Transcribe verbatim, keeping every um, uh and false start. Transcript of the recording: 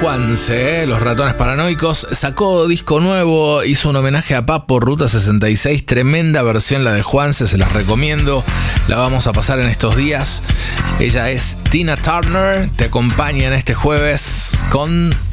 Juanse, ¿eh? Los Ratones Paranoicos. Sacó disco nuevo, hizo un homenaje a Papo, Ruta sesenta y seis. Tremenda versión la de Juanse, se las recomiendo. La vamos a pasar en estos días. Ella es Tina Turner, te acompaña en este jueves con